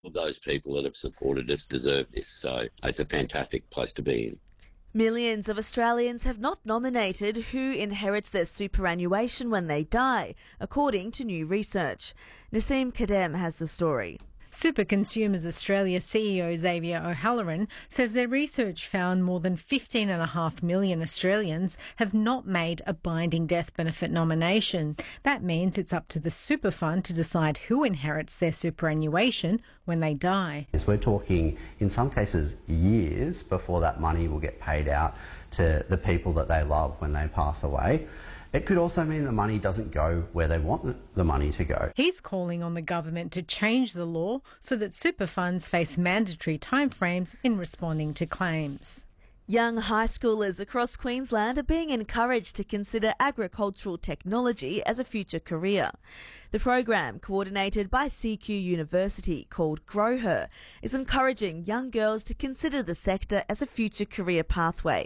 All those people that have supported us deserve this, so it's a fantastic place to be in. Millions of Australians have not nominated who inherits their superannuation when they die, according to new research. Naseem Kadem has the story. Super Consumers Australia CEO Xavier O'Halloran says their research found more than 15.5 million Australians have not made a binding death benefit nomination. That means it's up to the super fund to decide who inherits their superannuation when they die. We're talking, in some cases, years before that money will get paid out to the people that they love when they pass away. It could also mean the money doesn't go where they want the money to go. He's calling on the government to change the law so that super funds face mandatory timeframes in responding to claims. Young high schoolers across Queensland are being encouraged to consider agricultural technology as a future career. The program, coordinated by CQ University called Grow Her, is encouraging young girls to consider the sector as a future career pathway.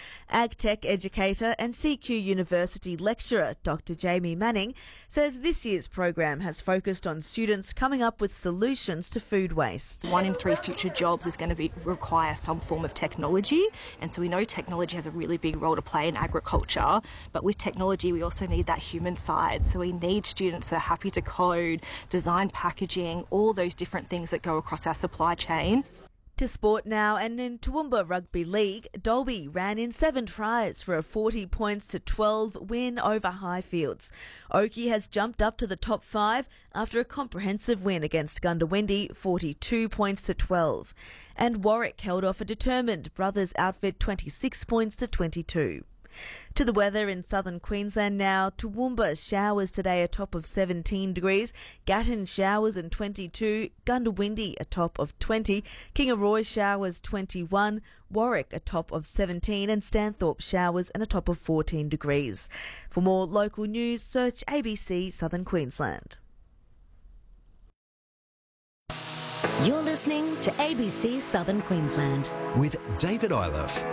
AgTech educator and CQ University lecturer Dr. Jamie Manning says this year's program has focused on students coming up with solutions to food waste. 1 in 3 future jobs is going to require some form of technology, and so we know technology has a really big role to play in agriculture, but with technology we also need that human side, so we need students that are happy to code, design packaging, all those different things that go across our supply chain. To sport now, and in Toowoomba Rugby League, Dalby ran in 7 tries for a 40 points to 12 win over Highfields. Oakey has jumped up to the top 5 after a comprehensive win against Gundawindi, 42 points to 12. And Warwick held off a determined Brothers outfit 26 points to 22. To the weather in southern Queensland now. Toowoomba showers today a top of 17 degrees. Gatton showers and 22. Gundawindi a top of 20. Kingaroy showers 21. Warwick a top of 17. And Stanthorpe showers and a top of 14 degrees. For more local news, search ABC Southern Queensland. You're listening to ABC Southern Queensland with David Iliff.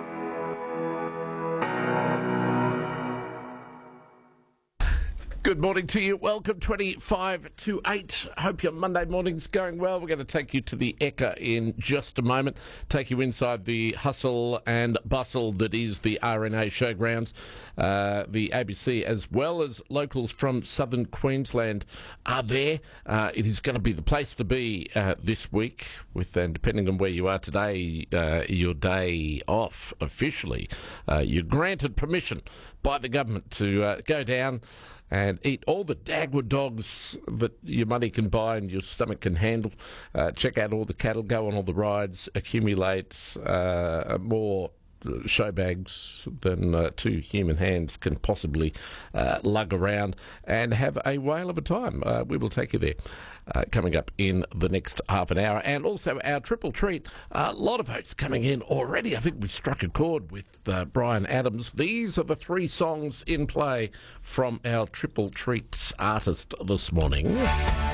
Good morning to you. Welcome, 25 to 8. Hope your Monday morning's going well. We're going to take you to the Ekka in just a moment, take you inside the hustle and bustle that is the RNA Showgrounds. The ABC, as well as locals from southern Queensland, are there. It is going to be the place to be this week, with, and depending on where you are today, your day off officially. You're granted permission by the government to go down and eat all the Dagwood dogs that your money can buy and your stomach can handle. Check out all the cattle, go on all the rides, accumulate more show bags than 2 human hands can possibly lug around, and have a whale of a time. We will take you there coming up in the next half an hour. And also our triple treat, a lot of votes coming in already. I think we've struck a chord with Brian Adams. These are the 3 songs in play from our triple treat artist this morning.